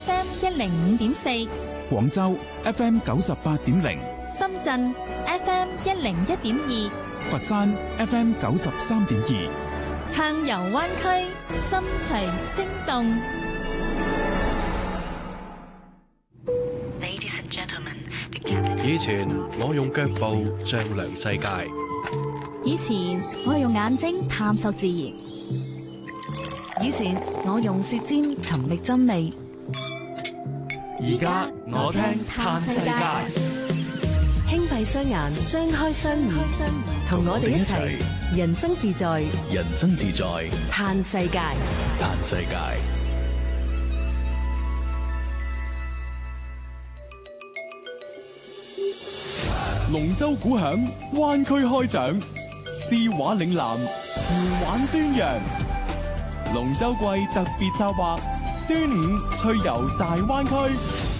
FM 105.4， 廣州 FM 98.0， 深圳 FM 101.2， 佛山 FM 93.2， 撐遊灣區，心隨聲動。 以前我用腳步丈量世界， 以前我用眼睛探索自然， 以前我用舌尖尋覓真理， 而家我聽嘆世界。 輕閉雙眼，張開雙耳，同我哋一齊人生自在， 人生自在， 嘆世界， 嘆世界。 龍舟鼓響，灣區開獎，詩畫嶺南，潮玩端陽。龍舟季特別策劃，端午趣遊大灣區。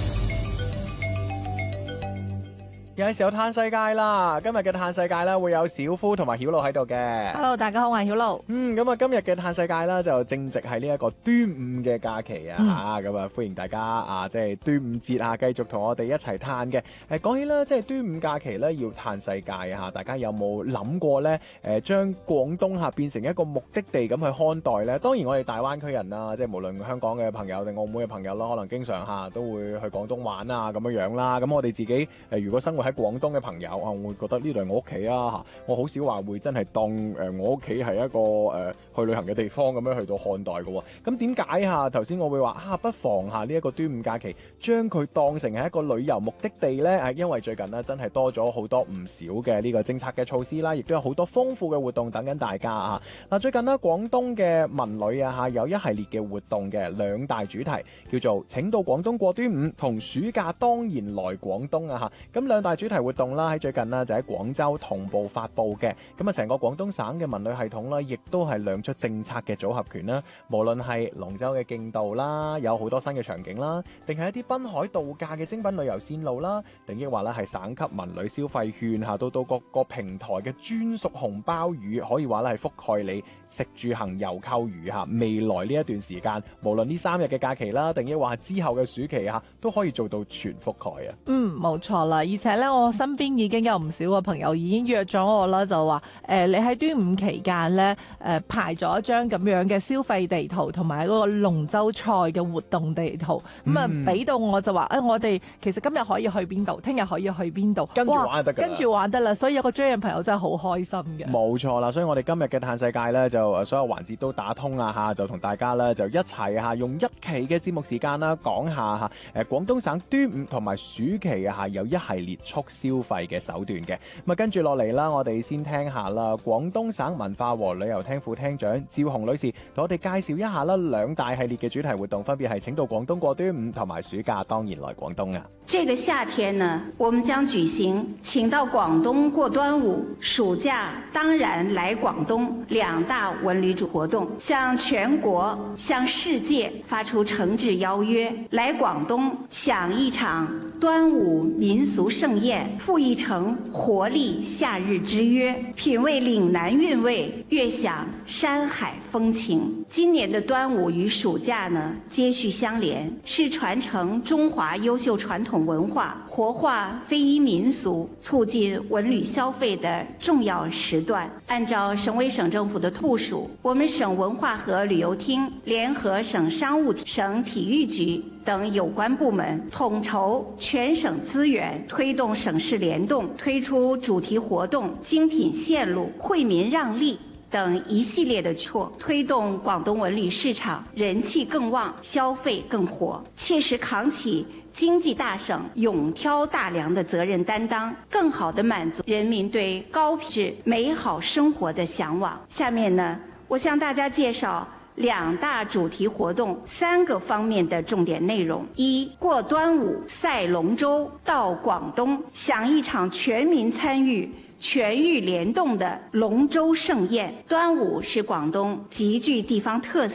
有時候嘆世界啦，今日嘅嘆世界咧會有小夫同埋曉露喺度嘅。 Hello， 大家好，我係曉露。 咁啊，今日嘅嘆世界啦，就正值係呢一個端午嘅假期啊，咁啊，歡迎大家啊，即係端午節啊，繼續同我哋一齊嘆嘅。講起啦，即係端午假期咧，要嘆世界啊，大家有冇諗過咧？將廣東嚇變成一個目的地咁去看待咧？當然，我哋大灣區人啦，即係無論香港嘅朋友定澳門嘅朋友啦，可能經常嚇都會去廣東玩啊，咁樣啦。咁我哋自己如果生活喺廣東嘅朋友啊，我會覺得呢度係我屋企啊嚇，我好少話會真係當我屋企係一個去旅行嘅地方咁樣去到看待嘅喎。咁點解嚇頭先我會話不妨下呢一個端午假期將佢當成係一個旅遊目的地呢？係因為最近呢真係多咗好多唔少嘅呢個政策嘅措施啦，亦都有好多豐富嘅活動等緊大家啊！嗱，最近呢廣東嘅文旅啊嚇有一系列嘅活動嘅兩大主題，叫做請到廣東過端午同暑假當然來廣東啊嚇。咁兩大主題活動啦，喺最近呢就喺廣州同步發布嘅。咁啊，成個廣東省嘅文旅系統啦，亦都係亮出政策嘅組合拳啦。無論係龍舟嘅競渡啦，有好多新嘅場景啦，定係一啲濱海度假嘅精品旅遊線路啦，定抑或咧係省級文旅消費券嚇，到各個平台嘅專屬紅包雨，可以話咧係覆蓋你食住行遊購娛嚇。未來呢一段時間，無論呢3日嘅假期啦，定抑或係之後嘅暑期嚇，都可以做到全覆蓋啊！ 冇錯啦，而且咧，我身邊已經有唔少嘅朋友已經約咗我啦，就話你喺端午期間咧排咗一張咁樣嘅消費地圖，同埋嗰個龍舟賽嘅活動地圖，咁啊俾到我就話我哋其實今日可以去邊度，聽日可以去邊度， 跟住玩就得㗎啦， 跟住玩得啦，所以有個追嘅朋友真係好開心嘅。冇錯啦，所以我哋今日嘅嘆世界咧就所有環節都打通啦嚇，就同大家咧就一齊嚇用一期嘅節目時間啦講下嚇廣東省端午同埋暑期啊嚇有一系列促消費嘅手段嘅。咁啊跟住落嚟啦，我哋先聽下啦，廣東省文化和旅遊廳副廳長趙紅女士同我哋介紹一下啦，兩大系列嘅主題活動分別係請到廣東過端午同埋暑假當然來廣東啊。 這個夏天呢，我們將舉行請到廣東過端午、暑假當然來廣東兩大文旅主活動，向全國、向世界發出誠摯邀約，來廣東享一場端午民俗盛宴，赴一城活力夏日之約，品味嶺南韻味，悅享山海風情。今年的端午與暑假呢，接續相連，是傳承中華優秀傳統文化、活化非遺民俗、促進文旅消費的重要時段。按照省委省政府的部署，我們省文化和旅遊廳聯合省商務、省體育局等有關部門，統籌全省資源，推動省市聯動，推出主題活動、精品線路、惠民讓利等一系列的措，推動廣東文旅市場人氣更旺，消費更火，切實扛起經濟大省勇挑大梁的責任擔當，更好地滿足人民對高品質美好生活的向往。下面呢，我向大家介紹兩大主題活動3個方面的重點內容：一、過端午賽龍舟到廣東，享一場全民參與、全域聯動的龍舟盛宴。端午是廣東極具地方特色、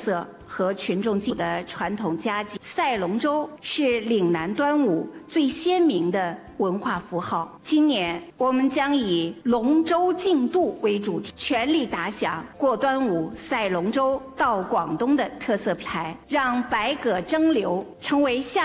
和群众祭的传统佳节。赛龙舟是岭南端午最鲜明的文化符号。今年我们将以龙舟竞渡为主题，全力打响过端午赛龙舟到广东的特色牌，让百舸争流成为下